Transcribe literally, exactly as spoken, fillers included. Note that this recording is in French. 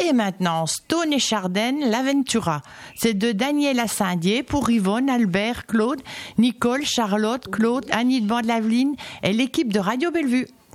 Et maintenant, Stone et Chardin, l'Aventura. C'est de Daniel Assindier pour Yvonne, Albert, Claude, Nicole, Charlotte, Claude, Annie de Bandelavline et l'équipe de Radio Bellevue.